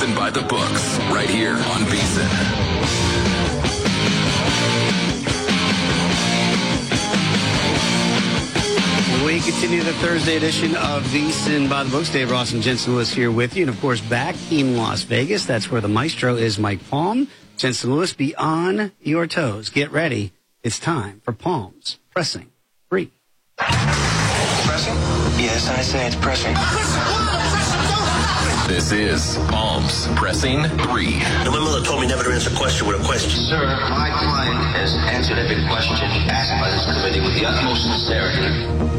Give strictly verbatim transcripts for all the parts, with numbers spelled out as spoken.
VSiN by the books, right here on VSiN. We continue the Thursday edition of VSiN by the books. Dave Ross and Jensen Lewis here with you. And, of course, back in Las Vegas, that's where the maestro is, Mike Palm. Jensen Lewis, be on your toes. Get ready. It's time for Palm's Pressing Three. Pressing? Yes, I say it's pressing. This is Palm's Pressing Three. My mother told me never to answer a question with a question. Sir, my client has answered every question asked by this committee with the utmost sincerity.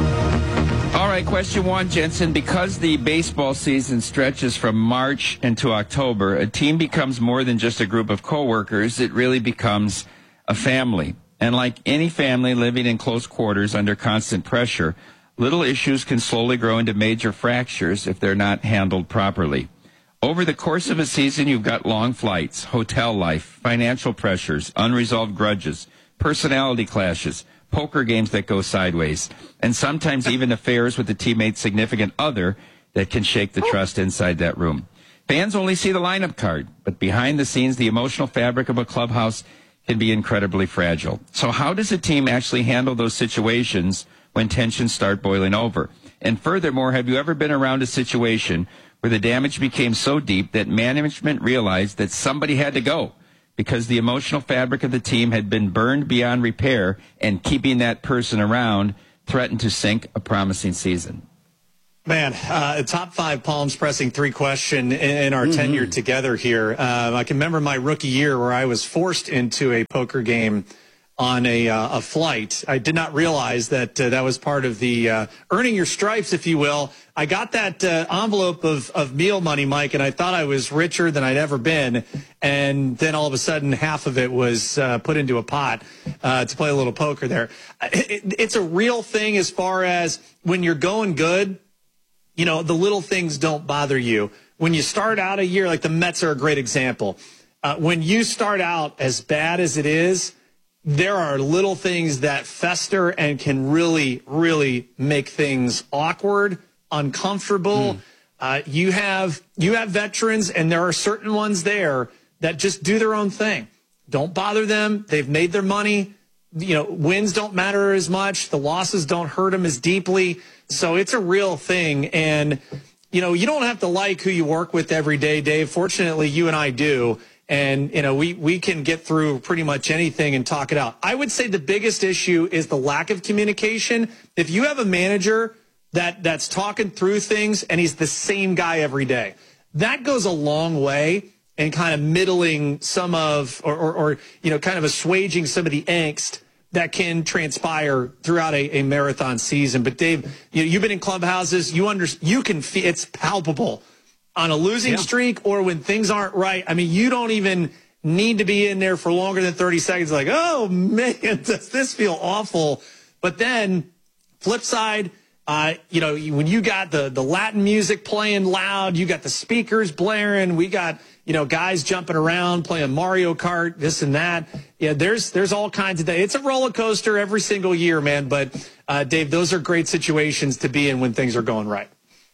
All right, question one, Jensen. Because the baseball season stretches from March into October, a team becomes more than just a group of coworkers. It really becomes a family. And like any family living in close quarters under constant pressure, little issues can slowly grow into major fractures if they're not handled properly. Over the course of a season, you've got long flights, hotel life, financial pressures, unresolved grudges, personality clashes, poker games that go sideways, and sometimes even affairs with a teammate's significant other that can shake the trust inside that room. Fans only see the lineup card, but behind the scenes, the emotional fabric of a clubhouse can be incredibly fragile. So how does a team actually handle those situations when tensions start boiling over? And furthermore, have you ever been around a situation where the damage became so deep that management realized that somebody had to go because the emotional fabric of the team had been burned beyond repair, and keeping that person around threatened to sink a promising season? Man, uh, a top five Palms Pressing Three question in, in our mm-hmm. tenure together here. Uh, I can remember my rookie year where I was forced into a poker game on a, uh, a flight. I did not realize that uh, that was part of the uh, earning your stripes, if you will. I got that uh, envelope of, of meal money, Mike, and I thought I was richer than I'd ever been. And then all of a sudden, half of it was uh, put into a pot uh, to play a little poker there. It, it's a real thing as far as when you're going good, you know, the little things don't bother you. When you start out a year, like the Mets are a great example. Uh, when you start out as bad as it is, there are little things that fester and can really, really make things awkward, uncomfortable. Mm. Uh, you have you have veterans, and there are certain ones there that just do their own thing. Don't bother them. They've made their money. You know, wins don't matter as much. The losses don't hurt them as deeply. So it's a real thing. And, you know, you don't have to like who you work with every day, Dave. Fortunately, you and I do. And, you know, we, we can get through pretty much anything and talk it out. I would say the biggest issue is the lack of communication. If you have a manager that that's talking through things and he's the same guy every day, that goes a long way in kind of middling some of, or, or, or you know, kind of assuaging some of the angst that can transpire throughout a, a marathon season. But Dave, you know, you've been in clubhouses. You under, you can feel it's palpable on a losing yeah. streak or when things aren't right. I mean, you don't even need to be in there for longer than thirty seconds. Like, oh man, does this feel awful? But then flip side, uh, you know, when you got the, the Latin music playing loud, you got the speakers blaring, we got, you know, guys jumping around, playing Mario Kart, this and that. Yeah, there's there's all kinds of things. It's a roller coaster every single year, man. But, uh, Dave, those are great situations to be in when things are going right.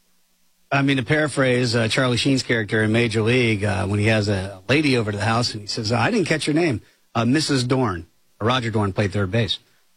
I mean, to paraphrase uh, Charlie Sheen's character in Major League, uh, when he has a lady over to the house and he says, I didn't catch your name, uh, Missus Dorn. Roger Dorn played third base.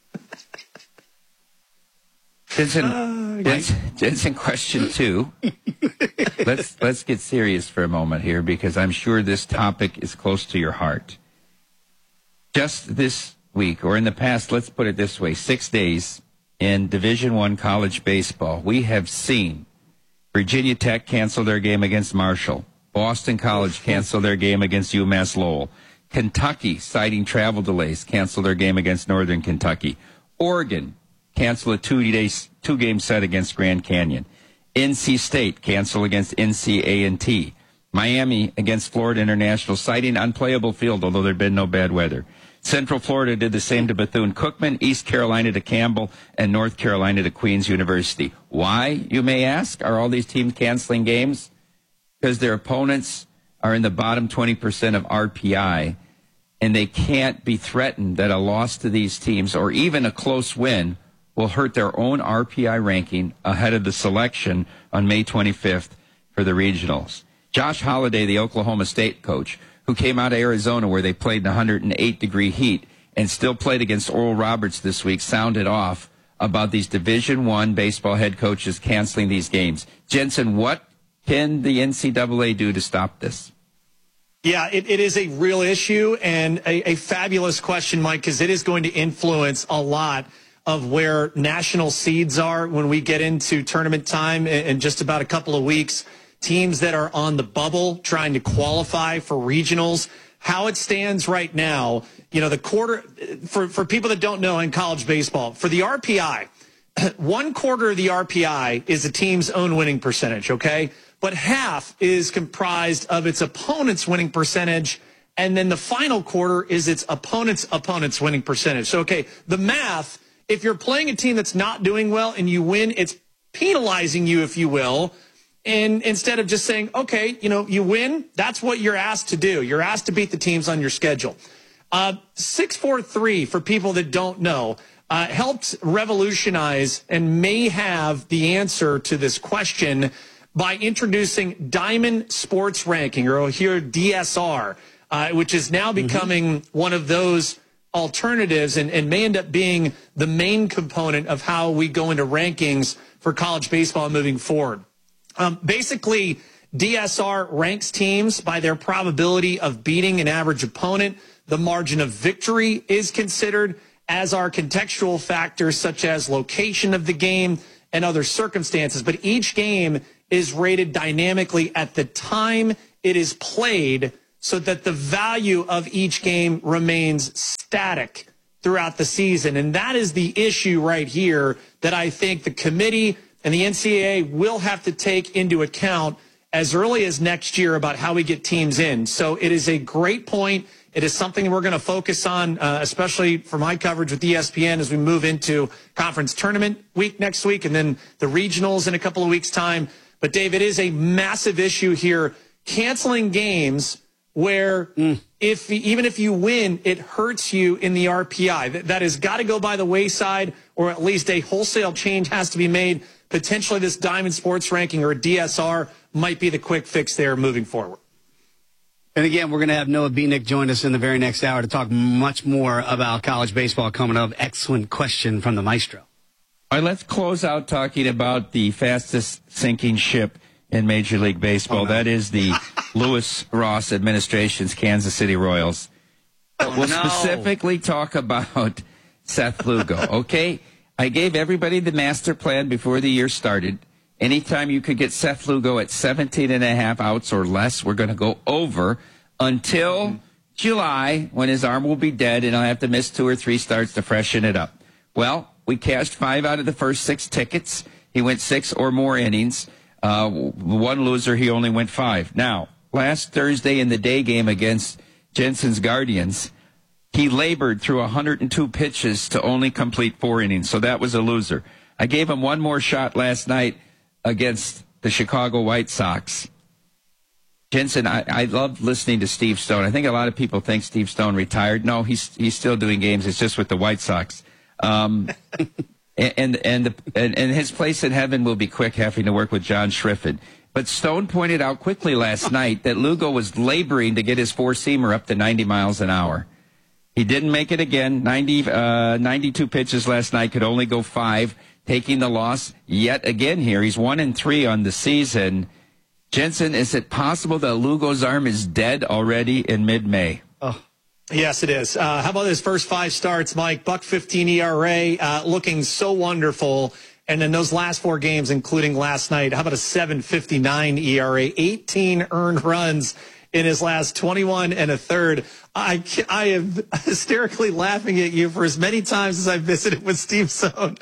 Jensen, uh, Jensen, Jensen, question two. let's let's get serious for a moment here, because I'm sure this topic is close to your heart. Just this week, or in the past, let's put it this way, six days in Division One college baseball, we have seen Virginia Tech cancel their game against Marshall. Boston College cancel their game against UMass Lowell. Kentucky, citing travel delays, cancel their game against Northern Kentucky. Oregon cancel a two-day, two-game set against Grand Canyon. N C State cancel against N C A and T. Miami against Florida International, citing unplayable field, although there had been no bad weather. Central Florida did the same to Bethune-Cookman, East Carolina to Campbell, and North Carolina to Queens University. Why, you may ask, are all these teams canceling games? Because their opponents are in the bottom twenty percent of R P I, and they can't be threatened that a loss to these teams or even a close win will hurt their own R P I ranking ahead of the selection on May twenty-fifth for the regionals. Josh Holliday, the Oklahoma State coach, who came out of Arizona where they played in one hundred eight degree heat and still played against Oral Roberts this week, sounded off about these Division One baseball head coaches canceling these games. Jensen, what can the N C double A do to stop this? Yeah, it, it is a real issue and a, a fabulous question, Mike, because it is going to influence a lot of where national seeds are when we get into tournament time in, in just about a couple of weeks. Teams that are on the bubble trying to qualify for regionals. How it stands right now, you know, the quarter, for, for people that don't know in college baseball, for the R P I, one quarter of the R P I is a team's own winning percentage, okay? But half is comprised of its opponent's winning percentage, and then the final quarter is its opponent's opponent's winning percentage. So, okay, the math, if you're playing a team that's not doing well and you win, it's penalizing you, if you will. And instead of just saying, okay, you know, you win, that's what you're asked to do. You're asked to beat the teams on your schedule. Uh, six four three, for people that don't know, uh, helped revolutionize and may have the answer to this question by introducing Diamond Sports Ranking, or here D S R, uh, which is now becoming mm-hmm. one of those alternatives and, and may end up being the main component of how we go into rankings for college baseball moving forward. Um, basically, D S R ranks teams by their probability of beating an average opponent. The margin of victory is considered, as are contextual factors such as location of the game and other circumstances. But each game is rated dynamically at the time it is played so that the value of each game remains static throughout the season. And that is the issue right here that I think the committee and the N C double A will have to take into account as early as next year about how we get teams in. So it is a great point. It is something we're going to focus on, uh, especially for my coverage with E S P N as we move into conference tournament week next week and then the regionals in a couple of weeks' time. But, Dave, it is a massive issue here. Canceling games where mm. if even if you win, it hurts you in the R P I. That, that has got to go by the wayside, or at least a wholesale change has to be made. Potentially this Diamond Sports Ranking or a D S R might be the quick fix there moving forward. And again, we're going to have Noah Beanick join us in the very next hour to talk much more about college baseball coming up. Excellent question from the Maestro. All right, let's close out talking about the fastest sinking ship in Major League Baseball. Oh, no. That is the Lewis Ross administration's Kansas City Royals. Oh, we'll no. specifically talk about Seth Lugo, okay? I gave everybody the master plan before the year started. Anytime you could get Seth Lugo at seventeen and a half outs or less, we're going to go over until mm-hmm. July, when his arm will be dead and I'll have to miss two or three starts to freshen it up. Well, we cashed five out of the first six tickets. He went six or more innings. Uh, one loser, he only went five. Now, last Thursday in the day game against Jensen's Guardians, he labored through one hundred two pitches to only complete four innings, so that was a loser. I gave him one more shot last night against the Chicago White Sox. Jensen, I, I love listening to Steve Stone. I think a lot of people think Steve Stone retired. No, he's he's still doing games. It's just with the White Sox. Um, and and, the, and and his place in heaven will be quick, having to work with John Schriffen. But Stone pointed out quickly last night that Lugo was laboring to get his four-seamer up to ninety miles an hour. He didn't make it again. ninety, uh, ninety-two pitches last night, could only go five, taking the loss yet again here. He's one and three on the season. Jensen, is it possible that Lugo's arm is dead already in mid-May? Oh. Yes, it is. Uh, how about his first five starts, Mike? Buck fifteen E R A, uh, looking so wonderful. And then those last four games, including last night, how about a seven fifty-nine E R A, eighteen earned runs in his last twenty-one and a third. I, I am hysterically laughing at you for as many times as I've visited with Steve Stone.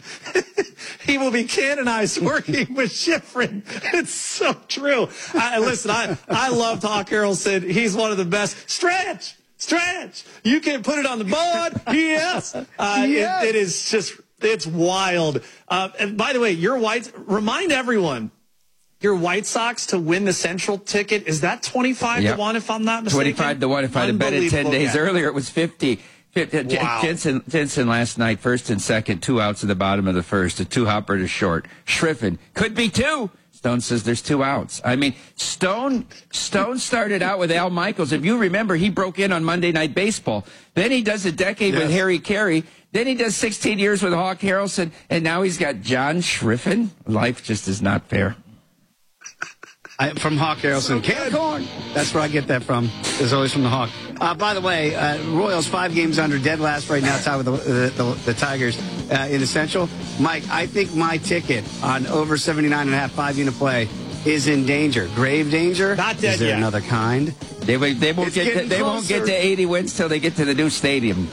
He will be canonized working with Schifrin. It's so true. I, listen, I, I love Hawk Harrelson. He's one of the best. Stretch! Stretch! You can put it on the board. Yes. Uh, yes. It, it is just, it's wild. Uh, and by the way, your White, remind everyone, your White Sox to win the Central ticket, is that twenty-five yep. to one if I'm not mistaken? twenty-five to one. If I'd have bet it ten days earlier, it was fifty. Wow. Jensen, Jensen last night, first and second, two outs at the bottom of the first, a two-hopper to short. Schriffen, could be two. Stone says there's two outs. I mean, Stone Stone started out with Al Michaels. If you remember, he broke in on Monday Night Baseball. Then he does a decade yes. with Harry Carey. Then he does sixteen years with Hawk Harrelson. And now he's got John Schriffen. Life just is not fair. I, from Hawk Harrelson. Can of corn. That's where I get that from. It's always from the Hawk. Uh, by the way, uh, Royals five games under, dead last right now, tied with the, the, the, the Tigers uh, in the Central. Mike, I think my ticket on over seventy-nine and a half five-unit play is in danger. Grave danger? Not dead Is there yet. another kind? They, they, won't, get to, they won't get to eighty wins till they get to the new stadium.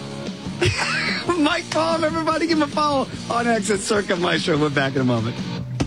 Mike Palm, everybody give him a follow on X at Circa Maestro. We're back in a moment.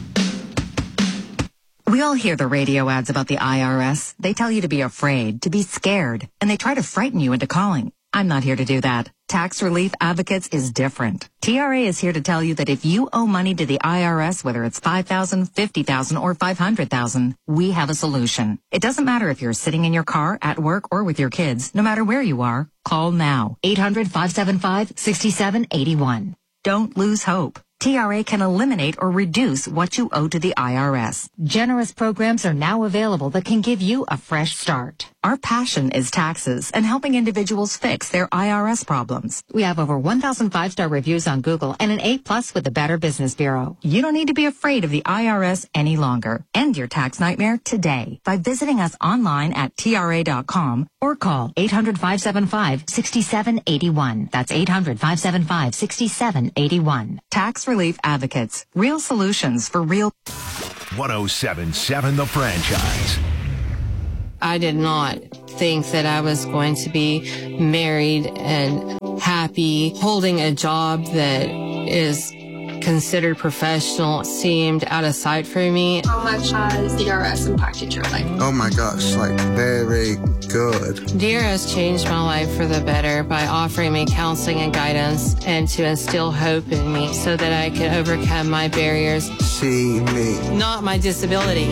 We all hear the radio ads about the I R S. They tell you to be afraid, to be scared, and they try to frighten you into calling. I'm not here to do that. Tax Relief Advocates is different. T R A is here to tell you that if you owe money to the I R S, whether it's five thousand dollars, fifty thousand dollars, or five hundred thousand dollars, we have a solution. It doesn't matter if you're sitting in your car, at work, or with your kids. No matter where you are, call now. eight hundred, five seven five, six seven eight one. Don't lose hope. T R A can eliminate or reduce what you owe to the I R S. Generous programs are now available that can give you a fresh start. Our passion is taxes and helping individuals fix their I R S problems. We have over one thousand five-star reviews on Google and an A plus with the Better Business Bureau. You don't need to be afraid of the I R S any longer. End your tax nightmare today by visiting us online at T R A dot com or call eight hundred, five seven five, six seven eight one. That's eight hundred, five seven five, six seven eight one. Tax Relief Advocates. Real solutions for real. one oh seven point seven The Franchise. I did not think that I was going to be married and happy. Holding a job that is considered professional seemed out of sight for me. How much has D R S impacted your life? Oh my gosh, like very good. D R S changed my life for the better by offering me counseling and guidance and to instill hope in me so that I could overcome my barriers. See me. Not my disability.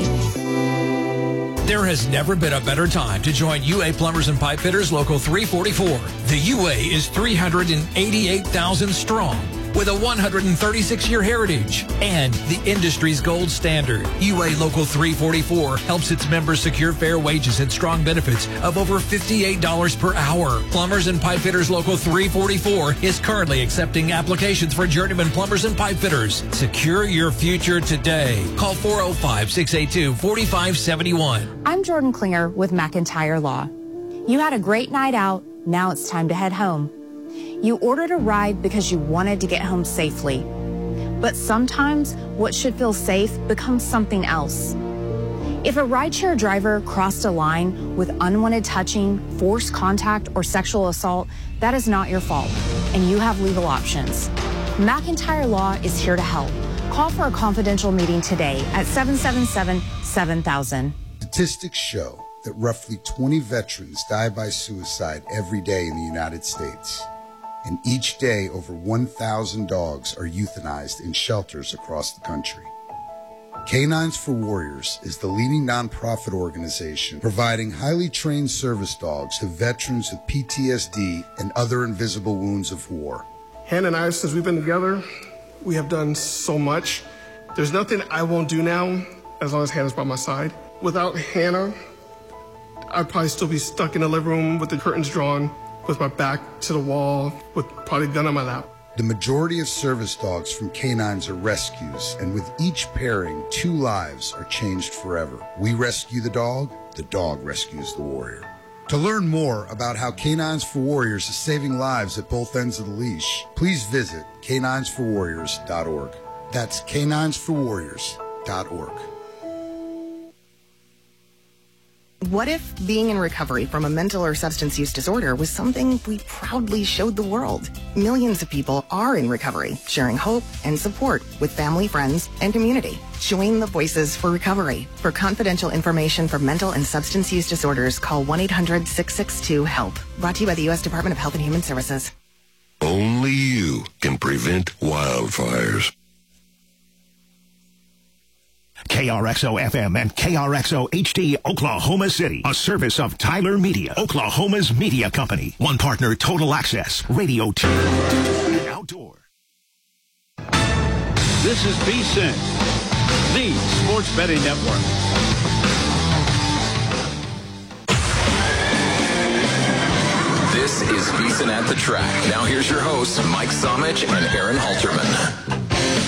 There has never been a better time to join U A Plumbers and Pipe Fitters Local three forty-four. The U A is three hundred eighty-eight thousand strong with a one hundred thirty-six year heritage and the industry's gold standard. U A Local three forty-four helps its members secure fair wages and strong benefits of over fifty-eight dollars per hour. Plumbers and Pipe Fitters Local three forty-four is currently accepting applications for journeyman plumbers and pipe fitters. Secure your future today. Call four oh five, six eight two, four five seven one. I'm Jordan Klinger with McIntyre Law. You had a great night out. Now it's time to head home. You ordered a ride because you wanted to get home safely. But sometimes what should feel safe becomes something else. If a rideshare driver crossed a line with unwanted touching, forced contact, or sexual assault, that is not your fault, and you have legal options. McIntyre Law is here to help. Call for a confidential meeting today at seven seven seven, seven thousand. Statistics show that roughly twenty veterans die by suicide every day in the United States. And each day, over one thousand dogs are euthanized in shelters across the country. Canines for Warriors is the leading nonprofit organization providing highly trained service dogs to veterans with P T S D and other invisible wounds of war. Hannah and I, since we've been together, we have done so much. There's nothing I won't do now as long as Hannah's by my side. Without Hannah, I'd probably still be stuck in the living room with the curtains drawn, with my back to the wall, with probably a gun on my lap. The majority of service dogs from canines are rescues, and with each pairing, two lives are changed forever. We rescue the dog, the dog rescues the warrior. To learn more about how Canines for Warriors is saving lives at both ends of the leash, please visit canines for warriors dot org. That's canines for warriors dot org. What if being in recovery from a mental or substance use disorder was something we proudly showed the world? Millions of people are in recovery, sharing hope and support with family, friends, and community. Join the Voices for Recovery. For confidential information for mental and substance use disorders, call one eight hundred, six six two, HELP. Brought to you by the U S Department of Health and Human Services. Only you can prevent wildfires. K R X O F M and K R X O H D Oklahoma City, a service of Tyler Media, Oklahoma's media company. One partner, Total Access, Radio T V and Outdoor. This is V S I N, the Sports Betting Network. This is VSiN at the Track. Now here's your hosts, Mike Somich and Aaron Halterman.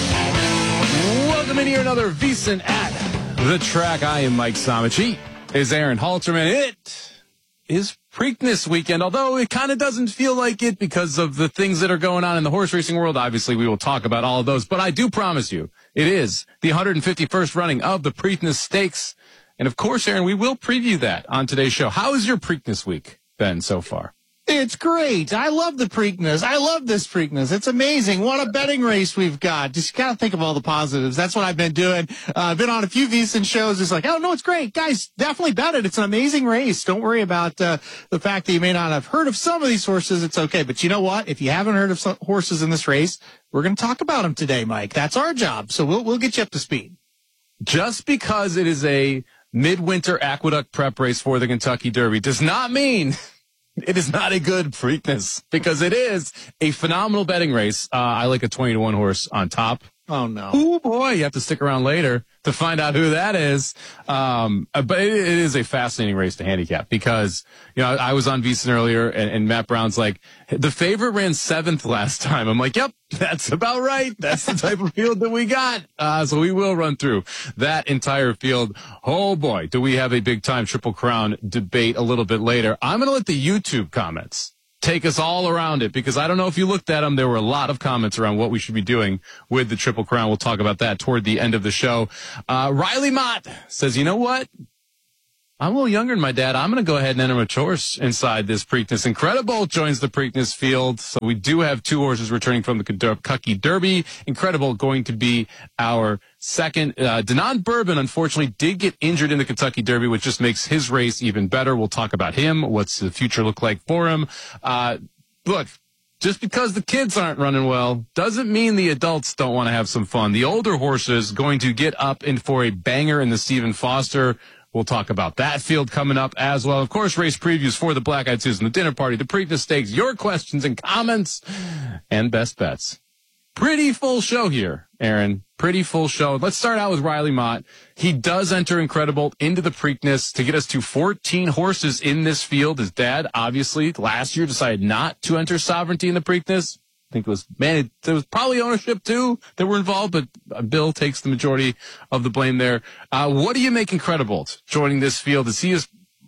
Welcome in here, another VSiN at the Track. I am Mike Somich. He is Aaron Halterman. It is Preakness weekend, although it kind of doesn't feel like it because of the things that are going on in the horse racing world. Obviously, we will talk about all of those, but I do promise you, it is the one hundred fifty-first running of the Preakness Stakes. And of course, Aaron, we will preview that on today's show. How has your Preakness week been so far? It's great. I love the Preakness. I love this Preakness. It's amazing. What a betting race we've got. Just gotta think of all the positives. That's what I've been doing. Uh, I've been on a few VSiN shows. It's like, oh, no, it's great. Guys, definitely bet it. It's an amazing race. Don't worry about uh, the fact that you may not have heard of some of these horses. It's okay. But you know what? If you haven't heard of some horses in this race, we're going to talk about them today, Mike. That's our job. So we'll, we'll get you up to speed. Just because it is a midwinter aqueduct prep race for the Kentucky Derby does not mean it is not a good Preakness, because it is a phenomenal betting race. Uh, I like a twenty to one horse on top. Oh, no. Oh, boy. You have to stick around later to find out who that is. Um, but it, it is a fascinating race to handicap because, you know, I was on VSiN earlier and, and Matt Brown's like, the favorite ran seventh last time. I'm like, yep, that's about right. That's the type of field that we got. Uh, so we will run through that entire field. Oh, boy, do we have a big time Triple Crown debate a little bit later. I'm going to let the YouTube comments take us all around it, because I don't know if you looked at them. There were a lot of comments around what we should be doing with the Triple Crown. We'll talk about that toward the end of the show. Uh, Riley Mott says, you know what? I'm a little younger than my dad. I'm going to go ahead and enter my horse inside this Preakness. Incredible joins the Preakness field. So we do have two horses returning from the Kentucky Derby. Incredible going to be our second. Uh, Denon Bourbon, unfortunately, did get injured in the Kentucky Derby, which just makes his race even better. We'll talk about him. What's the future look like for him? Uh, look, just because the kids aren't running well doesn't mean the adults don't want to have some fun. The older horses going to get up in for a banger in the Stephen Foster. We'll talk about that field coming up as well. Of course, race previews for the Black Eyed Susan, the dinner party, the Preakness Stakes, your questions and comments, and best bets. Pretty full show here, Aaron. Pretty full show. Let's start out with Riley Mott. He does enter Incredible into the Preakness to get us to fourteen horses in this field. His dad, obviously, last year decided not to enter Sovereignty in the Preakness. I think it was, man, it, there was probably ownership, too, that were involved, but Bill takes the majority of the blame there. Uh, what do you make Incredible joining this field? Is he is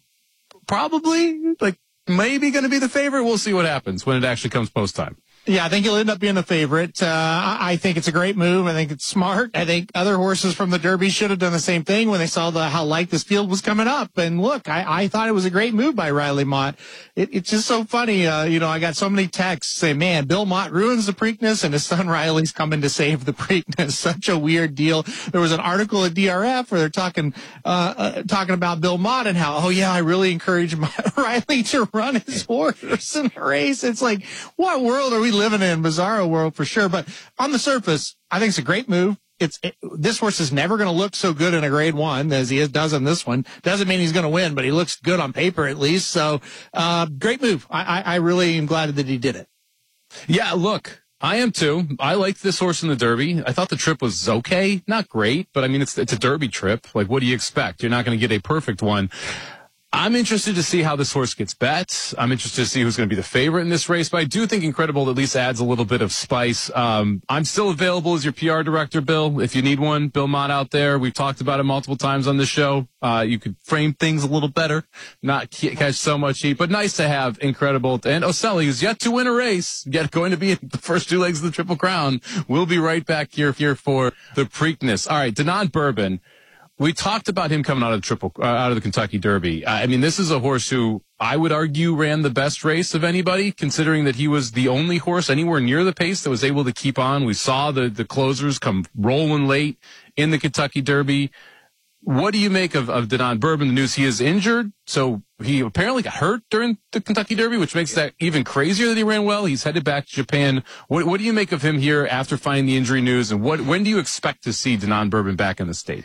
probably, like, maybe going to be the favorite? We'll see what happens when it actually comes post time. Yeah, I think he'll end up being the favorite. Uh, I think it's a great move. I think it's smart. I think other horses from the Derby should have done the same thing when they saw the how light this field was coming up. And look, I, I thought it was a great move by Riley Mott. It, it's just so funny. Uh, you know, I got so many texts saying, man, Bill Mott ruins the Preakness and his son Riley's coming to save the Preakness. Such a weird deal. There was an article at D R F where they're talking, uh, uh talking about Bill Mott and how, oh yeah, I really encourage my, Riley to run his horse in the race. It's like, what world are we living in? Bizarro world for sure. But on the surface, I think it's a great move. It's it, this horse is never going to look so good in a grade one as he is, does in this one. Doesn't mean he's going to win, but he looks good on paper at least. So, uh, great move. I, I, I really am glad that he did it. Yeah, look, I am too. I liked this horse in the Derby. I thought the trip was okay. Not great, but I mean, it's, it's a Derby trip. Like, what do you expect? You're not going to get a perfect one. I'm interested to see how this horse gets bet. I'm interested to see who's going to be the favorite in this race, but I do think Incredible at least adds a little bit of spice. Um, I'm still available as your P R director, Bill. If you need one, Bill Mott out there. We've talked about it multiple times on this show. Uh, you could frame things a little better, not catch so much heat, but nice to have Incredible. And Oselli, who's yet to win a race, yet going to be in the first two legs of the Triple Crown. We'll be right back here, here for the Preakness. All right, Denon Bourbon. We talked about him coming out of the triple, uh, out of the Kentucky Derby. I mean, this is a horse who I would argue ran the best race of anybody, considering that he was the only horse anywhere near the pace that was able to keep on. We saw the, the closers come rolling late in the Kentucky Derby. What do you make of, of Denon Bourbon? The news, he is injured. So he apparently got hurt during the Kentucky Derby, which makes that even crazier that he ran well. He's headed back to Japan. What, what do you make of him here after finding the injury news? And what, when do you expect to see Denon Bourbon back in the States?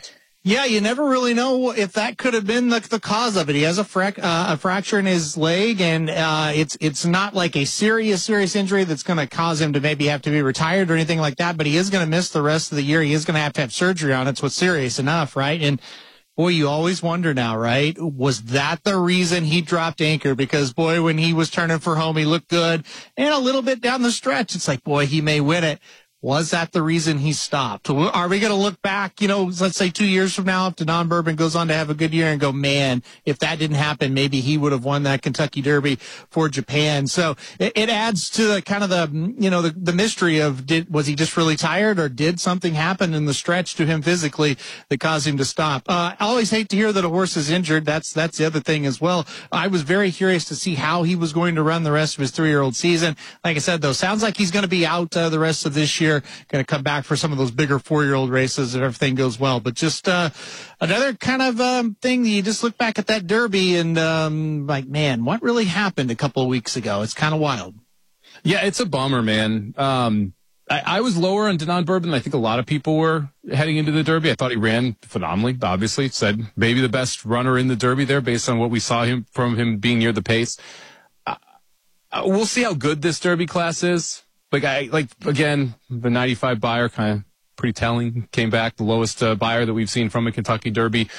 Yeah, you never really know if that could have been the, the cause of it. He has a, frac- uh, a fracture in his leg, and uh, it's it's not like a serious, serious injury that's going to cause him to maybe have to be retired or anything like that, but he is going to miss the rest of the year. He is going to have to have surgery on it, so it's serious enough, right? And boy, you always wonder now, right? Was that the reason he dropped anchor? Because, boy, when he was turning for home, he looked good. And a little bit down the stretch, it's like, boy, he may win it. Was that the reason he stopped? Are we going to look back, you know, let's say two years from now, if Denon Bourbon goes on to have a good year and go, man, if that didn't happen, maybe he would have won that Kentucky Derby for Japan. So it, it adds to the kind of the, you know, the, the mystery of did, was he just really tired, or did something happen in the stretch to him physically that caused him to stop? Uh, I always hate to hear that a horse is injured. That's, that's the other thing as well. I was very curious to see how he was going to run the rest of his three-year-old season. Like I said, though, sounds like he's going to be out uh, the rest of this year. Going to come back for some of those bigger four-year-old races if everything goes well. But just uh, another kind of um, thing, you just look back at that Derby and um, like, man, what really happened a couple of weeks ago? It's kind of wild. Yeah, it's a bummer, man. Um, I, I was lower on Denon Bourbon than I think a lot of people were heading into the Derby. I thought he ran phenomenally, obviously. Said maybe the best runner in the Derby there based on what we saw him from him being near the pace. Uh, we'll see how good this Derby class is. Like, I, like, again, the ninety-five buyer kind of pretty telling, came back the lowest uh, buyer that we've seen from a Kentucky Derby.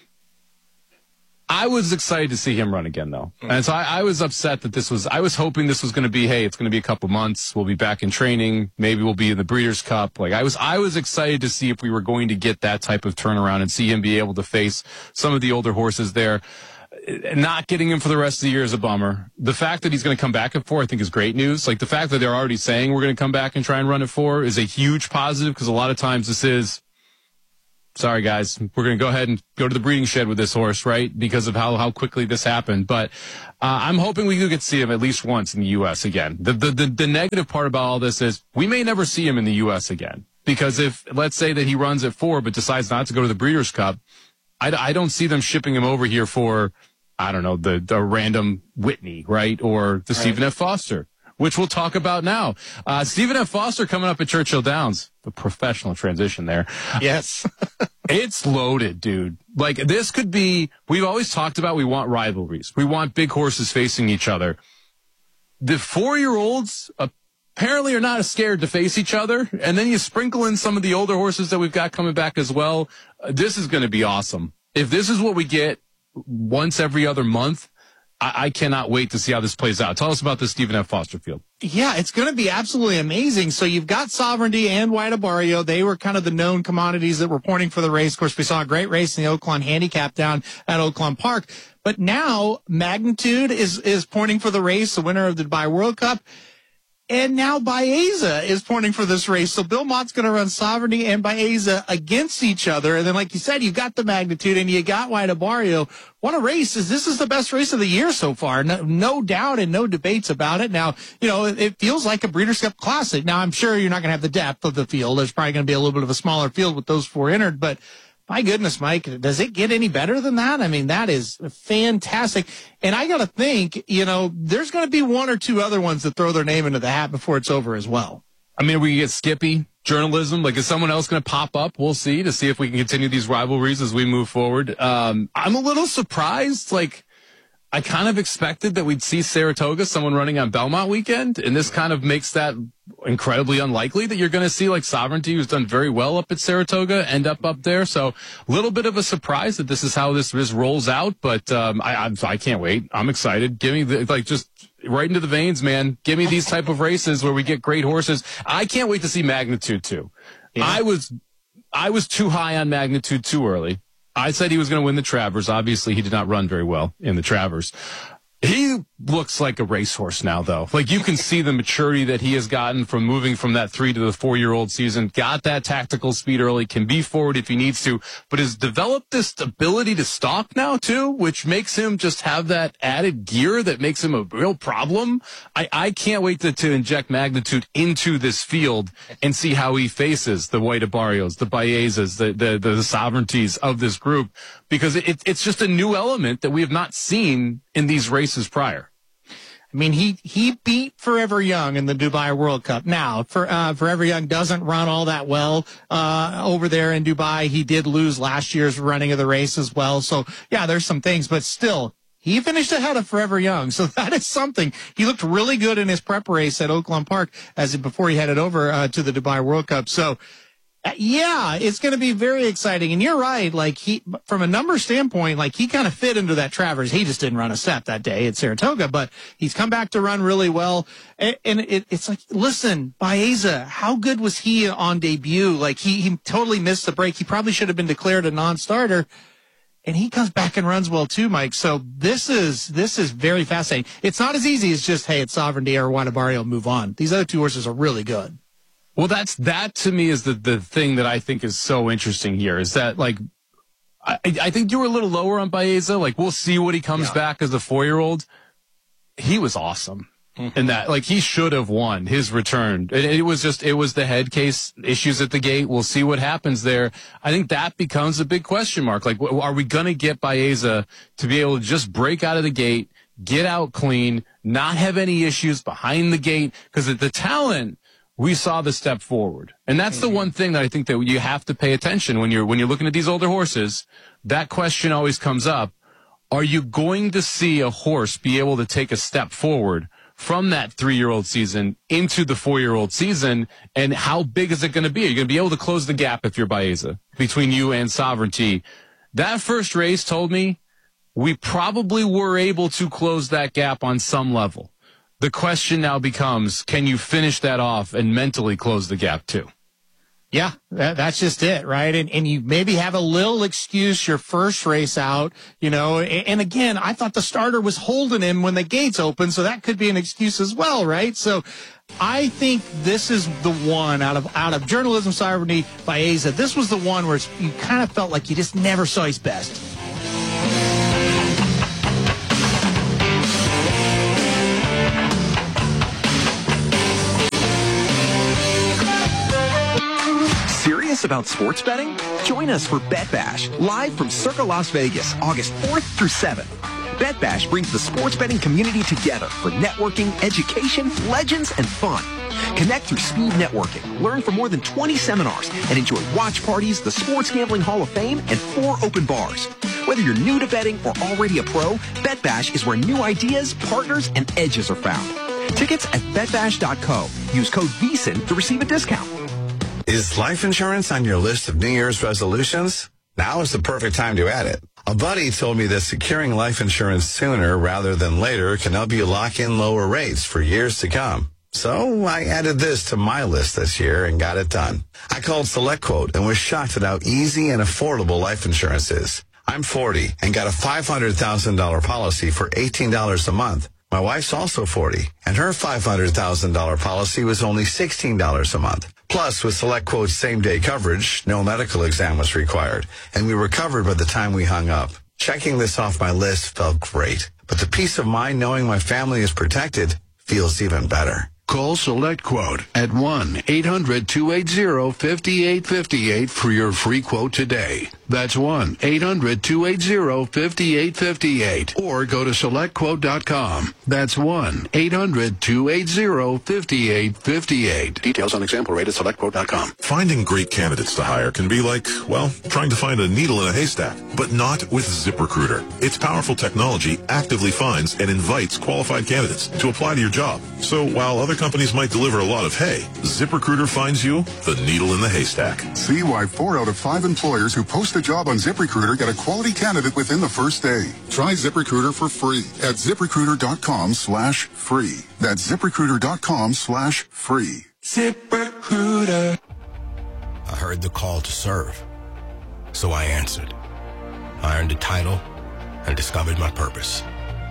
I was excited to see him run again, though. Mm. And so I, I was upset that this was, I was hoping this was going to be, hey, it's going to be a couple months. We'll be back in training. Maybe we'll be in the Breeders' Cup. Like, I was, I was excited to see if we were going to get that type of turnaround and see him be able to face some of the older horses there. Not getting him for the rest of the year is a bummer. The fact that he's going to come back at four, I think, is great news. Like, the fact that they're already saying we're going to come back and try and run at four is a huge positive, because a lot of times this is, sorry, guys, we're going to go ahead and go to the breeding shed with this horse, right, because of how, how quickly this happened. But uh, I'm hoping we do get to see him at least once in the U S again. The, the, the, the negative part about all this is we may never see him in the U S again, because if, let's say that he runs at four but decides not to go to the Breeders' Cup, I, I don't see them shipping him over here for, I don't know, the, the random Whitney, right? Or the right. Stephen F. Foster, which we'll talk about now. Uh, Stephen F. Foster coming up at Churchill Downs. The professional transition there. Yes. It's loaded, dude. Like, this could be, we've always talked about we want rivalries. We want big horses facing each other. The four-year-olds apparently are not scared to face each other. And then you sprinkle in some of the older horses that we've got coming back as well. Uh, this is going to be awesome. If this is what we get once every other month, I, I cannot wait to see how this plays out. Tell us about this Stephen F. Foster field. Yeah, it's going to be absolutely amazing. So you've got Sovereignty and White Abarrio. They were kind of the known commodities that were pointing for the race. Of course, we saw a great race in the Oaklawn Handicap down at Oaklawn Park. But now Magnitude is, is pointing for the race, the winner of the Dubai World Cup. And now Baeza is pointing for this race. So Bill Mott's going to run Sovereignty and Baeza against each other. And then, like you said, you've got the Magnitude and you got White Abarrio. What a race. Is This is the best race of the year so far. No, no doubt and no debates about it. Now, you know, it, it feels like a Breeders' Cup Classic. Now, I'm sure you're not going to have the depth of the field. There's probably going to be a little bit of a smaller field with those four entered. But my goodness, Mike, does it get any better than that? I mean, that is fantastic. And I got to think, you know, there's going to be one or two other ones that throw their name into the hat before it's over as well. I mean, we get Skippy journalism. Like, is someone else going to pop up? We'll see, to see if we can continue these rivalries as we move forward. Um, I'm a little surprised. Like, I kind of expected that we'd see Saratoga, someone running on Belmont weekend, and this kind of makes that incredibly unlikely that you're going to see, like, Sovereignty, who's done very well up at Saratoga, end up up there. So a little bit of a surprise that this is how this, this rolls out, but um, I, I I can't wait. I'm excited. Give me the, like, just right into the veins, man. Give me these type of races where we get great horses. I can't wait to see Magnitude too. Yeah. I was I was too high on Magnitude too early. I said he was going to win the Travers. Obviously, he did not run very well in the Travers. He looks like a racehorse now, though. Like, you can see the maturity that he has gotten from moving from that three to the four-year-old season. Got that tactical speed early, can be forward if he needs to, but has developed this ability to stalk now, too, which makes him just have that added gear that makes him a real problem. I, I can't wait to, to inject Magnitude into this field and see how he faces the White Abarrios, the Baezas, the, the, the, the Sovereignties of this group, because it, it's just a new element that we have not seen in these races prior. I mean, he, he beat Forever Young in the Dubai World Cup. Now, for, uh, Forever Young doesn't run all that well, uh, over there in Dubai. He did lose last year's running of the race as well. So, yeah, there's some things, but still, he finished ahead of Forever Young. So that is something. He looked really good in his prep race at Oaklawn Park as before he headed over, uh, to the Dubai World Cup. So, Uh, yeah, it's going to be very exciting. And you're right. Like he, from a number standpoint, like he kind of fit into that Travers. He just didn't run a step that day at Saratoga, but he's come back to run really well. And, and it, it's like, listen, Baeza, how good was he on debut? Like he, he totally missed the break. He probably should have been declared a non-starter. And he comes back and runs well too, Mike. So this is, this is very fascinating. It's not as easy as just, hey, it's Sovereignty or Wadabario, move on. These other two horses are really good. Well, that's, that to me is the, the thing that I think is so interesting here is that, like, I, I think you were a little lower on Baeza. Like, we'll see what he comes yeah. back as a four-year-old. He was awesome mm-hmm. in that. Like, he should have won his return. It, it was just, it was the head case issues at the gate. We'll see what happens there. I think that becomes a big question mark. Like, are we going to get Baeza to be able to just break out of the gate, get out clean, not have any issues behind the gate? Because the talent, we saw the step forward. And that's the one thing that I think that you have to pay attention when you're, when you're looking at these older horses. That question always comes up. Are you going to see a horse be able to take a step forward from that three-year-old season into the four-year-old season? And how big is it going to be? Are you going to be able to close the gap if you're Baeza between you and Sovereignty? That first race told me we probably were able to close that gap on some level. The question now becomes, can you finish that off and mentally close the gap too? Yeah, that, that's just it, right? And, and you maybe have a little excuse your first race out, you know, and, and again, I thought the starter was holding him when the gates open, so that could be an excuse as well, right? So I think this is the one out of, out of Journalism Sovereignty, Baeza. This was the one where it's, you kind of felt like you just never saw his best. Serious about sports betting? Join us for Bet Bash, live from Circa Las Vegas, August fourth through seventh. Bet Bash brings the sports betting community together for networking, education, legends, and fun. Connect through speed networking, learn from more than twenty seminars, and enjoy watch parties, the Sports Gambling Hall of Fame, and four open bars. Whether you're new to betting or already a pro, Bet Bash is where new ideas, partners, and edges are found. Tickets at bet bash dot co. Use code V S I N to receive a discount. Is life insurance on your list of New Year's resolutions? Now is the perfect time to add it. A buddy told me that securing life insurance sooner rather than later can help you lock in lower rates for years to come. So I added this to my list this year and got it done. I called SelectQuote and was shocked at how easy and affordable life insurance is. I'm forty and got a five hundred thousand dollars policy for eighteen dollars a month. My wife's also forty, and her five hundred thousand dollars policy was only sixteen dollars a month. Plus, with SelectQuote's same-day coverage, no medical exam was required, and we were covered by the time we hung up. Checking this off my list felt great, but the peace of mind knowing my family is protected feels even better. Call SelectQuote at one eight hundred two eight zero five eight five eight for your free quote today. That's one eight hundred two eight zero five eight five eight. Or go to select quote dot com. That's one eight hundred two eight zero five eight five eight. Details on example rate at select quote dot com. Finding great candidates to hire can be like, well, trying to find a needle in a haystack, but not with ZipRecruiter. Its powerful technology actively finds and invites qualified candidates to apply to your job. So while other companies might deliver a lot of hay, ZipRecruiter finds you the needle in the haystack. See why four out of five employers who post a job on ZipRecruiter get a quality candidate within the first day. Try ZipRecruiter for free at ZipRecruiter.com slash free. That's ZipRecruiter.com slash free. ZipRecruiter. I heard the call to serve, so I answered. I earned a title and discovered my purpose.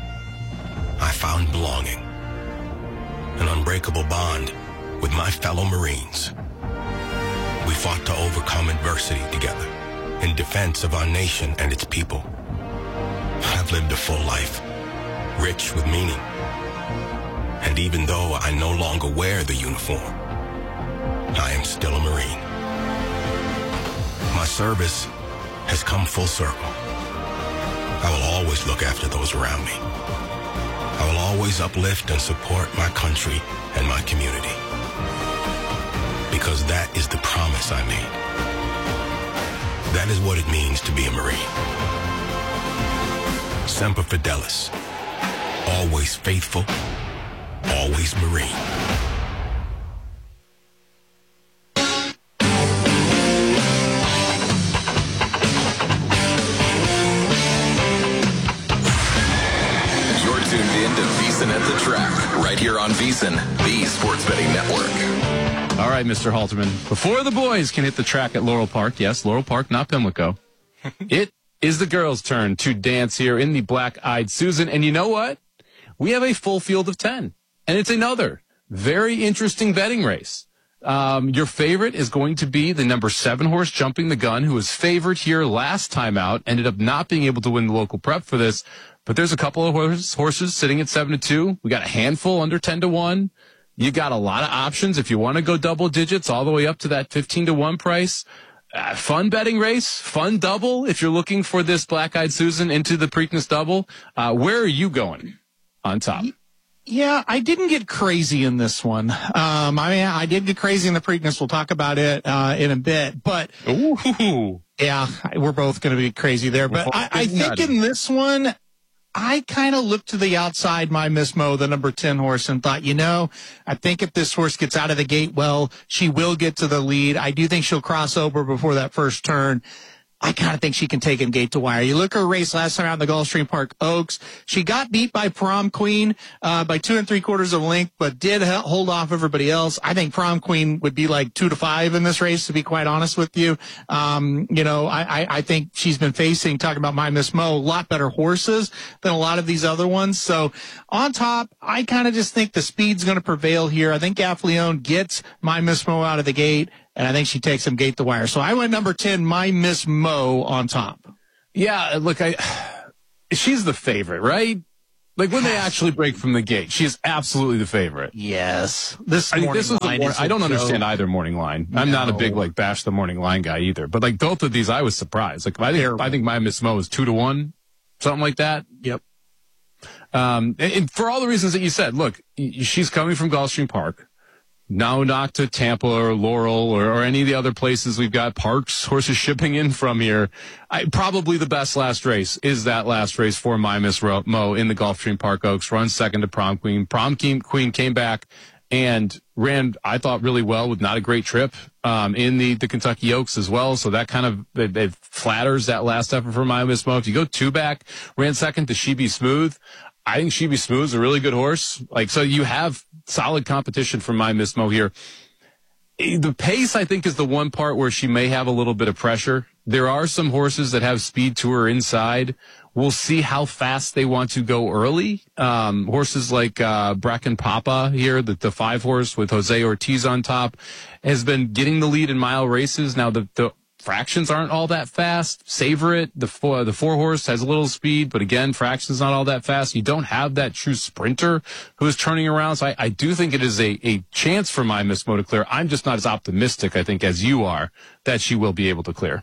I found belonging, an unbreakable bond with my fellow Marines. We fought to overcome adversity together in defense of our nation and its people. I've lived a full life, rich with meaning. And even though I no longer wear the uniform, I am still a Marine. My service has come full circle. I will always look after those around me. I will always uplift and support my country and my community. Because that is the promise I made. That is what it means to be a Marine. Semper Fidelis. Always faithful. Always Marine. You're tuned in to VEASAN at the Track, right here on VEASAN, the Sports Betting Network. All right, Mister Halterman. Before the boys can hit the track at Laurel Park, yes, Laurel Park, not Pimlico, it is the girls' turn to dance here in the Black-Eyed Susan. And you know what? We have a full field of ten. And it's another very interesting betting race. Um, your favorite is going to be the number seven horse, Jumping the Gun, who was favored here last time out, ended up not being able to win the local prep for this. But there's a couple of horses, horses sitting at seven to two. We got a handful under ten to one. You got a lot of options if you want to go double digits all the way up to that fifteen to one price. Uh, fun betting race, fun double if you're looking for this Black-Eyed Susan into the Preakness double. Uh, where are you going on top? Yeah, I didn't get crazy in this one. Um, I mean, I did get crazy in the Preakness. We'll talk about it uh, in a bit. But, Ooh. yeah, we're both going to be crazy there. But I, I think in this one, I kind of looked to the outside, My Miss Mo, the number ten horse, and thought, you know, I think if this horse gets out of the gate well, she will get to the lead. I do think she'll cross over before that first turn. I kind of think she can take him gate to wire. You look at her race last time out in the Gulfstream Park Oaks. She got beat by Prom Queen uh, by two and three quarters of a length, but did ha- hold off everybody else. I think Prom Queen would be like two to five in this race, to be quite honest with you. Um, you know, I, I, I think she's been facing, talking about My Miss Mo, a lot better horses than a lot of these other ones. So on top, I kind of just think the speed's going to prevail here. I think Gaffleone gets My Miss Mo out of the gate, and I think she takes him gate to wire. So I went number ten, My Miss Mo, on top. Yeah, look, I she's the favorite, right? Like when they actually break from the gate, she is absolutely the favorite. Yes. This I mean, morning this was line the, is I don't a understand joke. either morning line. I'm not a big like bash the morning line guy either. But like both of these, I was surprised. Like I think Terrible. I think My Miss Mo is two to one, something like that. Yep. Um, and, and for all the reasons that you said, look, she's coming from Gulfstream Park. No knock to Tampa or Laurel or, or any of the other places we've got parks, horses shipping in from here. I, probably the best last race is that last race for My Miss Mo in the Gulfstream Park Oaks. Runs second to Prom Queen. Prom Queen came back and ran, I thought, really well with not a great trip um, in the, the Kentucky Oaks as well. So that kind of it, it flatters that last effort for My Miss Mo. If you go two back, ran second to She Be Smooth. I think She Be Smooth is a really good horse. Like, so you have solid competition from My Miss Mo here. The pace, I think, is the one part where she may have a little bit of pressure. There are some horses that have speed to her inside. We'll see how fast they want to go early. Um, horses like uh, Bracken Papa here, the, the five horse with Jose Ortiz on top, has been getting the lead in mile races. Now, the, the fractions aren't all that fast. Savor It, the four, the four horse has a little speed, but again, fractions not all that fast. You don't have that true sprinter who is turning around. So I, I do think it is a, a chance for My Miss Mo to clear. I'm just not as optimistic, I think, as you are that she will be able to clear.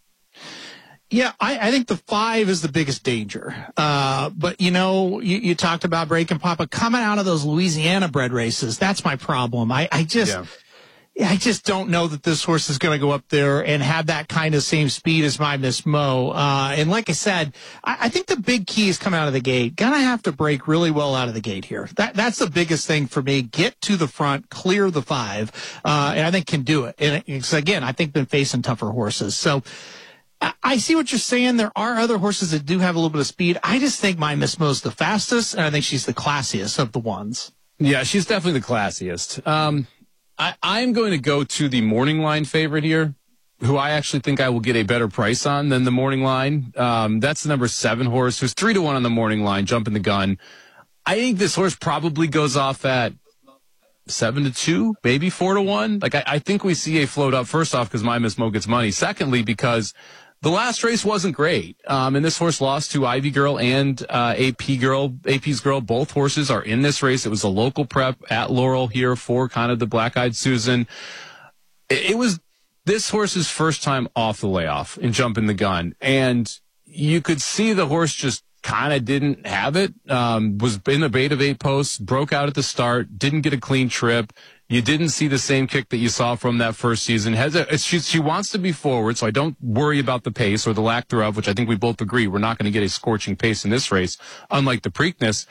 Yeah, I, I think the five is the biggest danger. Uh, but, you know, you, you talked about Bracken Papa coming out of those Louisiana bred races. That's my problem. I, I just... Yeah. I just don't know that this horse is going to go up there and have that kind of same speed as My Miss Mo. Uh, and like I said, I, I think the big key is coming out of the gate. Gonna have to break really well out of the gate here. That that's the biggest thing for me. Get to the front, clear the five, uh, and I think can do it. And it's, again, I think been facing tougher horses. So I, I see what you're saying. There are other horses that do have a little bit of speed. I just think My Miss Mo's the fastest, and I think she's the classiest of the ones. Yeah, she's definitely the classiest. Um, I, I'm going to go to the morning line favorite here, who I actually think I will get a better price on than the morning line. Um, that's the number seven horse, who's three to one on the morning line, Jumping the Gun. I think this horse probably goes off at seven to two, maybe four to one. Like I, I think we see a float up. First off, because My Miss Mo gets money. Secondly, because the last race wasn't great. Um, and this horse lost to Ivy Girl and uh, A P Girl, A P's Girl. Both horses are in this race. It was a local prep at Laurel here for kind of the Black-Eyed Susan. It, it was this horse's first time off the layoff in Jumping the Gun. And you could see the horse just kind of didn't have it, um, was in the bait of eight posts, broke out at the start, didn't get a clean trip. You didn't see the same kick that you saw from that first season. Has a, she, she wants to be forward, so I don't worry about the pace or the lack thereof, which I think we both agree we're not going to get a scorching pace in this race, unlike the Preakness.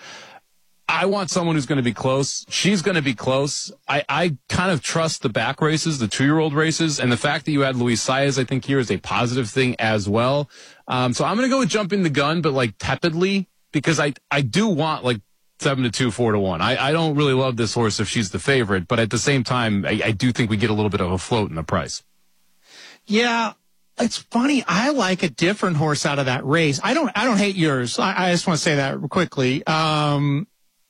I want someone who's going to be close. She's going to be close. I, I kind of trust the back races, the two-year-old races, and the fact that you had Luis Saez, I think, here is a positive thing as well. Um, so I'm going to go with jumping the gun, but like tepidly, because I, I do want like seven to two, four to one. I, I don't really love this horse if she's the favorite, but at the same time, I, I do think we get a little bit of a float in the price. Yeah. It's funny. I like a different horse out of that race. I don't, I don't hate yours. I, I just want to say that quickly. Um,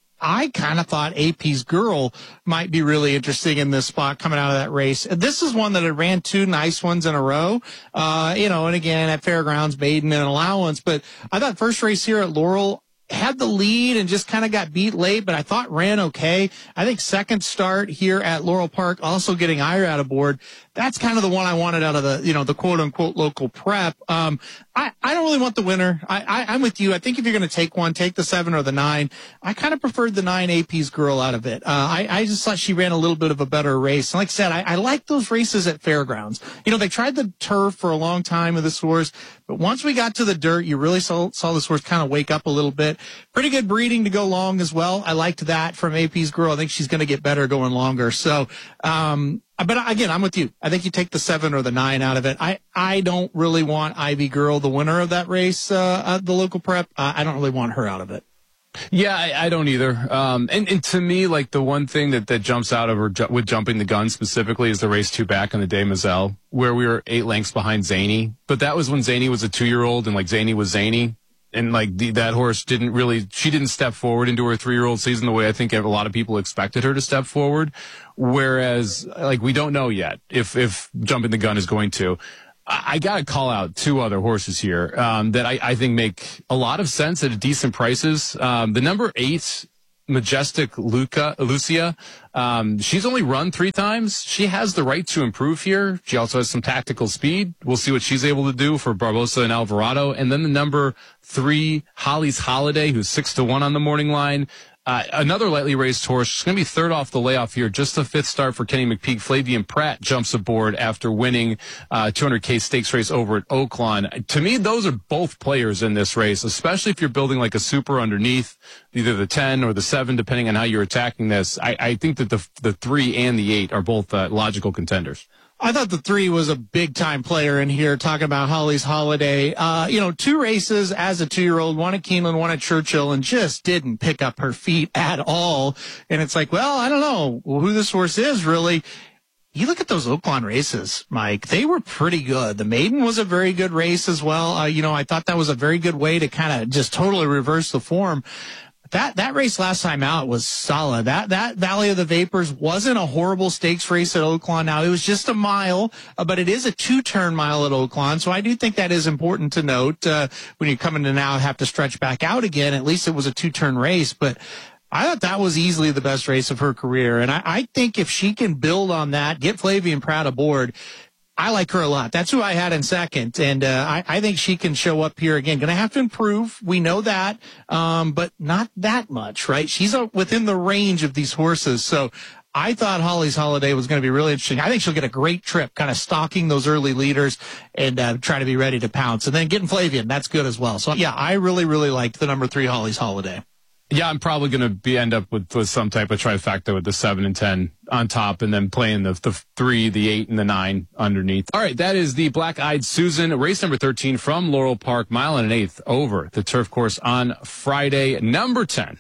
I kind of thought A P's Girl might be really interesting in this spot coming out of that race. This is one that had ran two nice ones in a row, uh, you know, and again, at Fairgrounds, maiden and allowance. But I thought first race here at Laurel had the lead and just kind of got beat late, but I thought ran okay. I think second start here at Laurel Park, also getting Ira out of board. That's kind of the one I wanted out of the, you know, the quote unquote local prep. Um, I, I don't really want the winner. I, I, I'm with you. I think if you're going to take one, take the seven or the nine. I kind of preferred the nine A P's Girl out of it. Uh, I, I just thought she ran a little bit of a better race. And like I said, I, I like those races at Fairgrounds. You know, they tried the turf for a long time with this horse, but once we got to the dirt, you really saw, saw this horse kind of wake up a little bit. Pretty good breeding to go long as well. I liked that from A P's Girl. I think she's going to get better going longer. So, um, but again, I'm with you. I think you take the seven or the nine out of it. I, I don't really want Ivy Girl, the winner of that race, uh, at the local prep. Uh, I don't really want her out of it. Yeah, I, I don't either. Um, and, and to me, like the one thing that, that jumps out of her ju- with jumping the gun specifically is the race two back in the Demoiselle, where we were eight lengths behind Zany. But that was when Zany was a two-year-old and like Zany was Zany. And like the, that horse didn't really, she didn't step forward into her three-year-old season the way I think a lot of people expected her to step forward. Whereas like we don't know yet if, if jumping the gun is going to. I, I got to call out two other horses here, um, that I, I think make a lot of sense at decent prices. Um, the number eight, Majestic Luca, Lucia, um, she's only run three times. She has the right to improve here. She also has some tactical speed. We'll see what she's able to do for Barbosa and Alvarado. And then the number three, Holly's Holiday, who's six to one on the morning line. Uh, another lightly raced horse. She's going to be third off the layoff here. Just the fifth start for Kenny McPeak. Flavian Pratt jumps aboard after winning uh two hundred K stakes race over at Oaklawn. To me, those are both players in this race, especially if you're building like a super underneath, either the ten or the seven, depending on how you're attacking this. I, I think that the the three and the eight are both uh, logical contenders. I thought the three was a big time player in here, talking about Holly's Holiday. Uh, you know, two races as a two-year-old, one at Keeneland, one at Churchill, and just didn't pick up her feet at all. And it's like, well, I don't know who this horse is really. You look at those Oaklawn races, Mike, they were pretty good. The maiden was a very good race as well. Uh, you know, I thought that was a very good way to kind of just totally reverse the form. That, that race last time out was solid. That, that Valley of the Vapors wasn't a horrible stakes race at Oaklawn. Now, it was just a mile, uh, but it is a two-turn mile at Oaklawn. So I do think that is important to note, uh, when you come into now have to stretch back out again. At least it was a two-turn race, but I thought that was easily the best race of her career. And I, I think if she can build on that, get Flavian Pratt aboard, I like her a lot. That's who I had in second. And uh, I, I think she can show up here again. Going to have to improve. We know that, um, but not that much, right? She's uh, within the range of these horses. So I thought Holly's Holiday was going to be really interesting. I think she'll get a great trip, kind of stalking those early leaders and uh, try to be ready to pounce. And then getting Flavian, that's good as well. So, yeah, I really, really liked the number three Holly's Holiday. Yeah, I'm probably going to be end up with, with some type of trifecta with the seven and ten on top, and then playing the the three, the eight, and the nine underneath. All right, that is the Black Eyed Susan, race number thirteen from Laurel Park, mile and an eighth over the turf course on Friday. Number ten,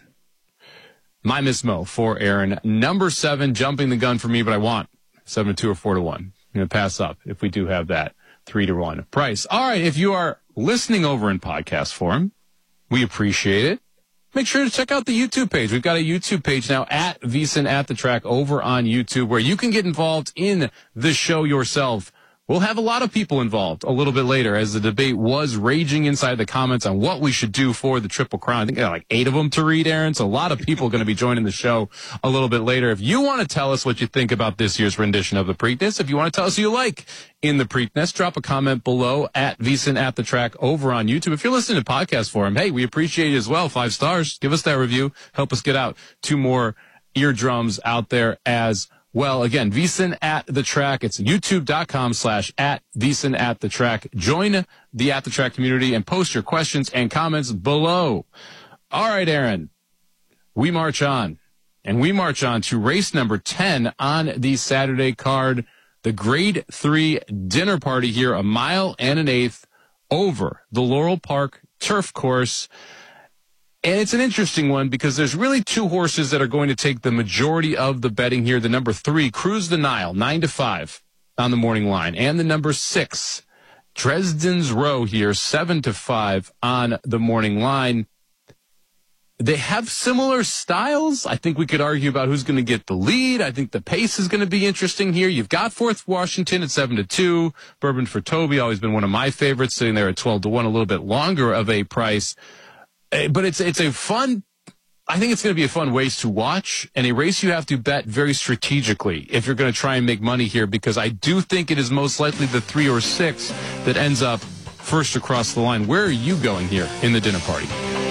My Miss Mo for Aaron. Number seven, jumping the gun for me, but I want seven to two or four to one. I'm going to pass up if we do have that three to one price. All right, if you are listening over in podcast form, we appreciate it. Make sure to check out the YouTube page. We've got a YouTube page now at VSiN at the Track over on YouTube, where you can get involved in the show yourself We'll have a lot of people involved a little bit later as the debate was raging inside the comments on what we should do for the Triple Crown. I think I got like eight of them to read, Aaron. So a lot of people going to be joining the show a little bit later. If you want to tell us what you think about this year's rendition of the Preakness, if you want to tell us who you like in the Preakness, drop a comment below at VSiN at the Track over on YouTube. If you're listening to podcast for him, hey, we appreciate it as well. Five stars. Give us that review. Help us get out to more eardrums out there as well. Again, VSiN at the Track. It's youtube.com slash at VSiN at the Track. Join the At the Track community and post your questions and comments below. All right, Aaron, we march on, and we march on to race number ten on the Saturday card, the grade three dinner party here, a mile and an eighth over the Laurel Park turf course. And it's an interesting one because there's really two horses that are going to take the majority of the betting here. The number three, Cruise the Nile, nine to five on the morning line. And the number six, Dresden's Row here, seven to five on the morning line. They have similar styles. I think we could argue about who's going to get the lead. I think the pace is going to be interesting here. You've got Fourth Washington at seven to two. Bourbon for Toby, always been one of my favorites, sitting there at twelve to one, a little bit longer of a price. But it's it's a fun, I think it's going to be a fun race to watch, and a race you have to bet very strategically if you're going to try and make money here, because I do think it is most likely the three or six that ends up first across the line. Where are you going here in the dinner party?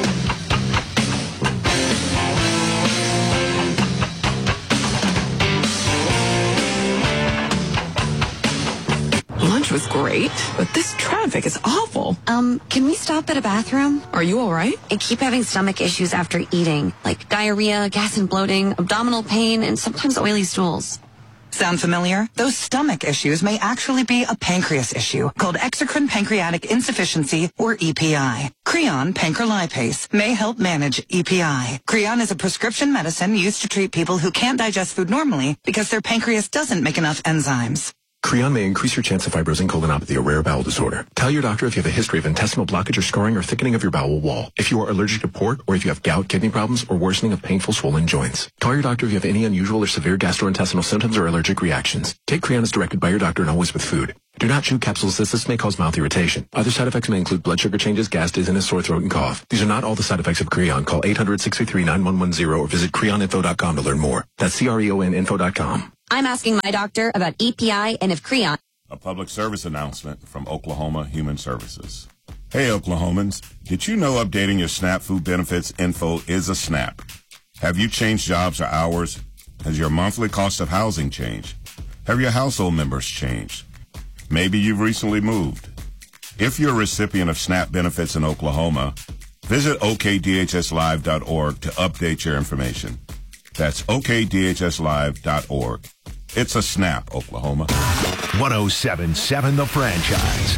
Lunch was great, but this traffic is awful. Um, can we stop at a bathroom? Are you all right? I keep having stomach issues after eating, like diarrhea, gas and bloating, abdominal pain, and sometimes oily stools. Sound familiar? Those stomach issues may actually be a pancreas issue called exocrine pancreatic insufficiency, or E P I. Creon pancrelipase may help manage E P I. Creon is a prescription medicine used to treat people who can't digest food normally because their pancreas doesn't make enough enzymes. Creon may increase your chance of fibrosing colonopathy, a rare bowel disorder. Tell your doctor if you have a history of intestinal blockage or scarring or thickening of your bowel wall, if you are allergic to pork, or if you have gout, kidney problems, or worsening of painful swollen joints. Call your doctor if you have any unusual or severe gastrointestinal symptoms or allergic reactions. Take Creon as directed by your doctor and always with food. Do not chew capsules as this may cause mouth irritation. Other side effects may include blood sugar changes, gas, dizziness, sore throat, and cough. These are not all the side effects of Creon. Call eight hundred, six three three, nine one one zero or visit creon info dot com to learn more. That's C R E O N info dot com. I'm asking my doctor about E P I and if Creon... A public service announcement from Oklahoma Human Services. Hey, Oklahomans, did you know updating your SNAP food benefits info is a snap? Have you changed jobs or hours? Has your monthly cost of housing changed? Have your household members changed? Maybe you've recently moved. If you're a recipient of SNAP benefits in Oklahoma, visit O K D H S live dot org to update your information. That's O K D H S live dot org. It's a snap, Oklahoma. one oh seven point seven The Franchise.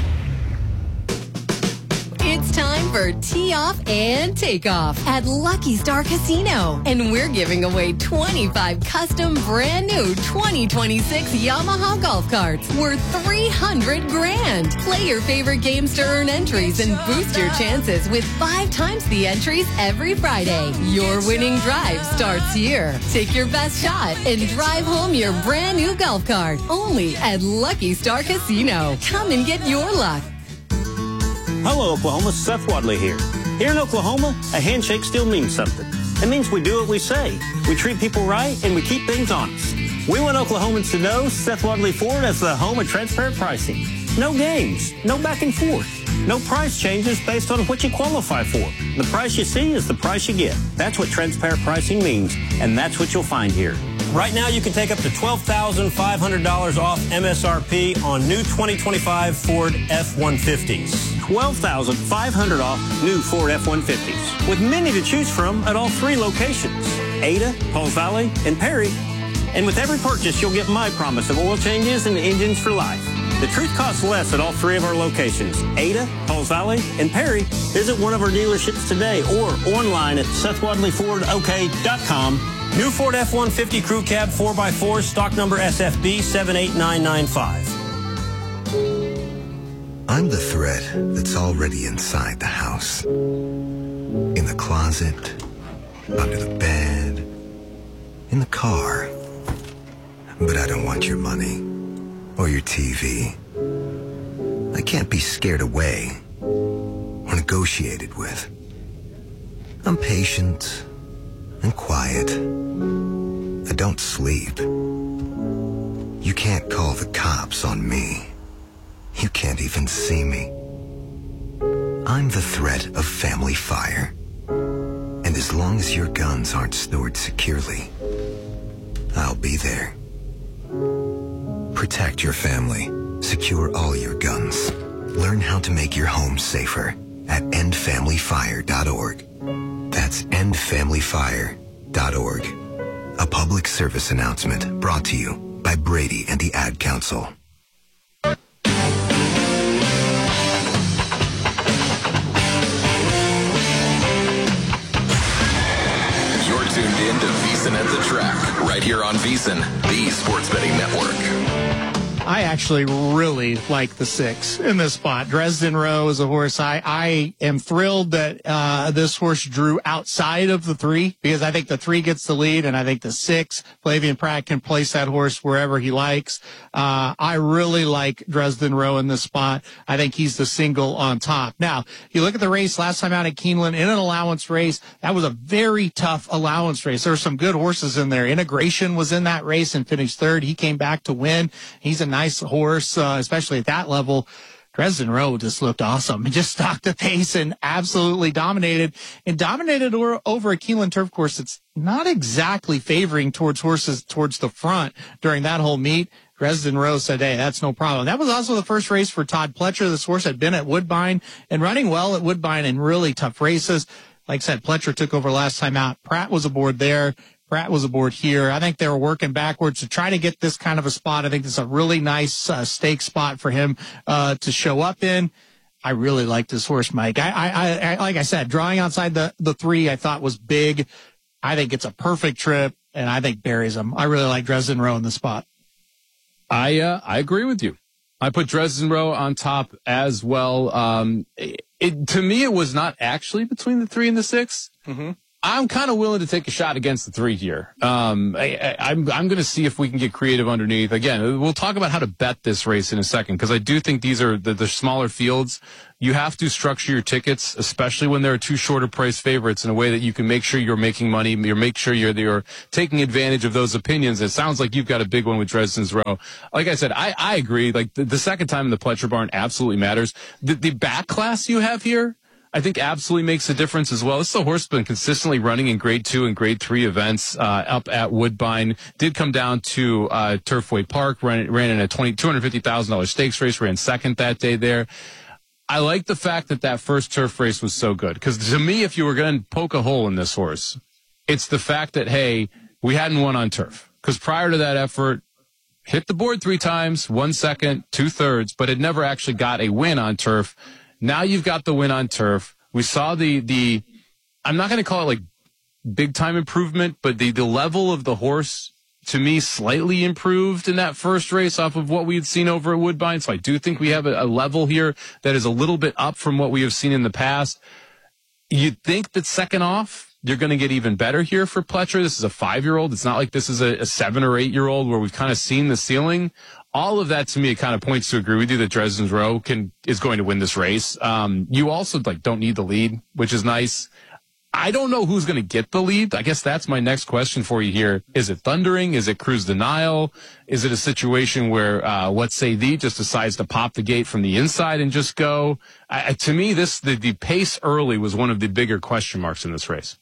It's time for Tee Off and Takeoff at Lucky Star Casino. And we're giving away twenty-five custom brand new twenty twenty-six Yamaha golf carts worth three hundred grand. Play your favorite games to earn entries and boost your chances with five times the entries every Friday. Your winning drive starts here. Take your best shot and drive home your brand new golf cart. Only at Lucky Star Casino. Come and get your luck. Hello, Oklahoma. Seth Wadley here. Here in Oklahoma, a handshake still means something. It means we do what we say. We treat people right, and we keep things honest. We want Oklahomans to know Seth Wadley Ford as the home of transparent pricing. No games, no back and forth. No price changes based on what you qualify for. The price you see is the price you get. That's what transparent pricing means, and that's what you'll find here. Right now, you can take up to twelve thousand five hundred dollars off M S R P on new twenty twenty-five Ford F one fifties. twelve thousand five hundred dollars off new Ford F one fifties, with many to choose from at all three locations, Ada, Pauls Valley, and Perry. And with every purchase, you'll get my promise of oil changes and engines for life. The truth costs less at all three of our locations, Ada, Pauls Valley, and Perry. Visit one of our dealerships today or online at Seth Wadley Ford O K dot com. New Ford F one fifty Crew Cab four by four, stock number S F B seven eight nine nine five. I'm the threat that's already inside the house. In the closet, under the bed, in the car. But I don't want your money, or your T V, I can't be scared away or negotiated with. I'm patient and quiet. I don't sleep. You can't call the cops on me. You can't even see me. I'm the threat of family fire. And as long as your guns aren't stored securely, I'll be there. Protect your family. Secure all your guns. Learn how to make your home safer at end family fire dot org. That's end family fire dot org. A public service announcement brought to you by Brady and the Ad Council. You're tuned in to VEASAN at the Track, right here on VEASAN, the Sports Betting Network. I actually really like the six in this spot. Dresden Rowe is a horse. I, I am thrilled that uh, this horse drew outside of the three, because I think the three gets the lead, and I think the six, Flavien Prat can place that horse wherever he likes. Uh, I really like Dresden Rowe in this spot. I think he's the single on top. Now, you look at the race last time out at Keeneland in an allowance race. That was a very tough allowance race. There were some good horses in there. Integration was in that race and finished third. He came back to win. He's a nice horse, uh, especially at that level. Dresden Rowe just looked awesome. He just stalked the pace and absolutely dominated, and dominated or, over a Keeneland turf course that's not exactly favoring towards horses towards the front during that whole meet. Dresden Rowe said, hey, that's no problem. That was also the first race for Todd Pletcher. This horse had been at Woodbine and running well at Woodbine in really tough races. Like I said, Pletcher took over last time out. Pratt was aboard there. Pratt was aboard here. I think they were working backwards to try to get this kind of a spot. I think this is a really nice uh, stake spot for him uh, to show up in. I really like this horse, Mike. I, I, I, like I said, drawing outside the, the three I thought was big. I think it's a perfect trip, and I think buries him. I really like Dresden Rowe in the spot. I uh, I agree with you. I put Dresden Rowe on top as well. Um, it, it, to me, it was not actually between the three and the six. Mm-hmm. I'm kind of willing to take a shot against the three here. Um, I, I, I'm, I'm going to see if we can get creative underneath. Again, we'll talk about how to bet this race in a second, because I do think these are the, the smaller fields. You have to structure your tickets, especially when there are two shorter price favorites, in a way that you can make sure you're making money. You're make sure you're, you're taking advantage of those opinions. It sounds like you've got a big one with Dresden's Row. Like I said, I, I agree. Like the, the second time in the Pletcher Barn absolutely matters. The, the back class you have here, I think absolutely makes a difference as well. This is a horse been consistently running in grade two and grade three events, uh, up at Woodbine. Did come down to, uh, Turfway Park, ran, ran in a twenty, two hundred fifty thousand dollars stakes race, ran second that day there. I like the fact that that first turf race was so good, because to me, if you were going to poke a hole in this horse, it's the fact that, hey, we hadn't won on turf, because prior to that effort, hit the board three times, one second, two thirds, but it never actually got a win on turf. Now you've got the win on turf. We saw the, the, I'm not going to call it like big time improvement, but the, the level of the horse, to me, slightly improved in that first race off of what we had seen over at Woodbine. So I do think we have a, a level here that is a little bit up from what we have seen in the past. You'd think that second off, you're going to get even better here for Pletcher. This is a five-year-old. It's not like this is a, a seven or eight-year-old where we've kind of seen the ceiling. All of that, to me, it kind of points to agree with you that Dresden's Row can is going to win this race. Um, you also like don't need the lead, which is nice. I don't know who's going to get the lead. I guess that's my next question for you here. Is it Thundering? Is it Cruise the Nile? Is it a situation where uh, What Say Thee just decides to pop the gate from the inside and just go? I, to me, this the, the pace early was one of the bigger question marks in this race.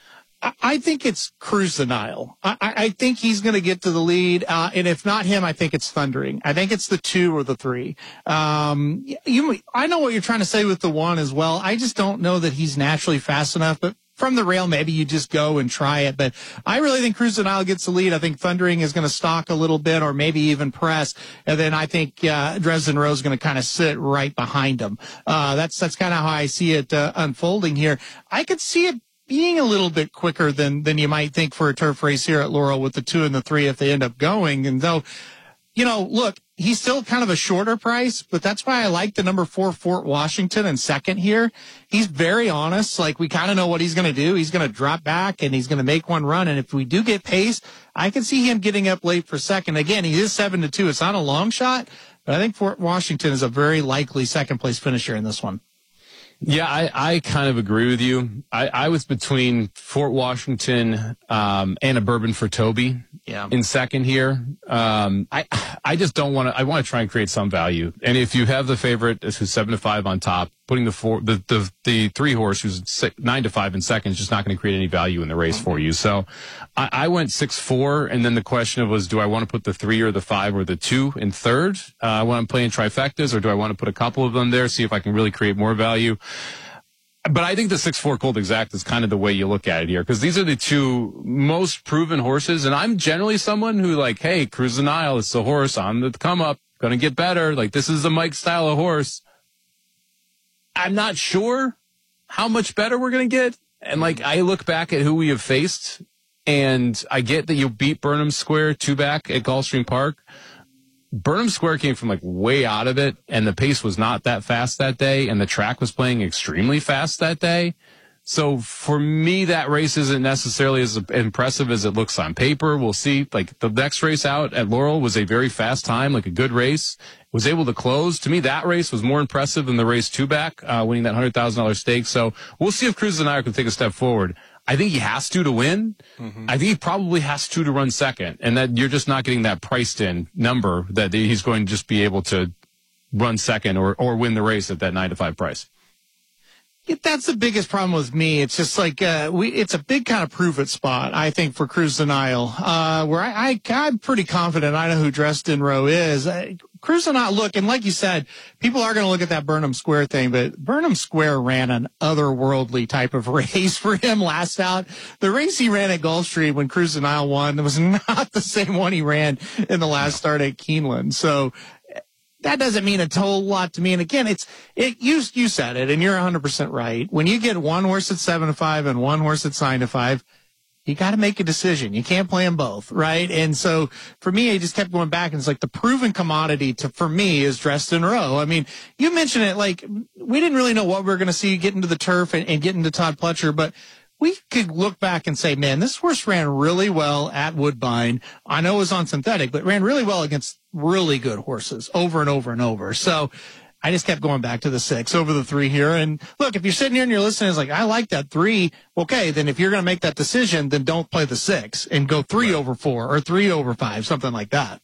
I think it's Cruise the Nile. I, I think he's going to get to the lead. Uh, and if not him, I think it's Thundering. I think it's the two or the three. Um, you, I know what you're trying to say with the one as well. I just don't know that he's naturally fast enough, but from the rail, maybe you just go and try it. But I really think Cruise the Nile gets the lead. I think Thundering is going to stalk a little bit or maybe even press. And then I think, uh, Dresden Rowe is going to kind of sit right behind him. Uh, that's, that's kind of how I see it, uh, unfolding here. I could see it being a little bit quicker than, than you might think for a turf race here at Laurel with the two and the three if they end up going. And though, you know, look, he's still kind of a shorter price, but that's why I like the number four Fort Washington in second here. He's very honest. Like, we kind of know what he's going to do. He's going to drop back and he's going to make one run. And if we do get pace, I can see him getting up late for second. Again, he is seven to two. It's not a long shot, But I think Fort Washington is a very likely second place finisher in this one. Yeah, I, I kind of agree with you. I, I was between Fort Washington um, and a bourbon for Toby yeah. in second here. Um, I I just don't want to. I want to try and create some value. And if you have the favorite who's seven to five on top, putting the four the the, the three horse who's six, nine to five in second is just not going to create any value in the race for you. So I, I went six four, and then the question was, do I want to put the three or the five or the two in third? Uh, when I'm playing trifectas, or do I want to put a couple of them there, see if I can really create more value? But I think the six four Cold Exact is kind of the way you look at it here, because these are the two most proven horses. And I'm generally someone who, like, hey, Cruise the Nile, it's the horse on the come up, going to get better. Like, this is the Mike style of horse. I'm not sure how much better we're going to get. And, like, I look back at who we have faced, and I get that you beat Burnham Square two back at Gulfstream Park. Burnham Square came from, like, way out of it, and the pace was not that fast that day, and the track was playing extremely fast that day. So for me, that race isn't necessarily as impressive as it looks on paper. We'll see. Like, the next race out at Laurel was a very fast time, like a good race. Was able to close. To me, that race was more impressive than the race two back, uh, winning that one hundred thousand dollars stake. So we'll see if Cruz Denier can take a step forward. I think he has to to win. Mm-hmm. I think he probably has to to run second, and that you're just not getting that priced in number that he's going to just be able to run second or, or win the race at that nine to five price. Yeah, that's the biggest problem with me. It's just like, uh, we, it's a big kind of prove it spot, I think, for Cruz the Nile, uh, where I, I, I'm pretty confident I know who Dressed in Row is. Uh, Cruz the Nile, look, and like you said, people are going to look at that Burnham Square thing, but Burnham Square ran an otherworldly type of race for him last out. The race he ran at Gulfstream when Cruz the Nile won was not the same one he ran in the last start at Keeneland. So, that doesn't mean a whole lot to me. And again, it's, it, you, you said it, and you're one hundred percent right. When you get one horse at seven to five and one horse at nine to five, you got to make a decision. You can't play them both, right? And so for me, I just kept going back, and it's like the proven commodity to, for me, is Dressed in Row. I mean, you mentioned it, like, we didn't really know what we were going to see get into the turf and, and get into Todd Pletcher, but we could look back and say, man, this horse ran really well at Woodbine. I know it was on synthetic, but ran really well against really good horses over and over and over. So I just kept going back to the six over the three here. And look, if you're sitting here and you're listening, it's like, I like that three. Okay, then if you're going to make that decision, then don't play the six and go three right. over four or three over five, something like that.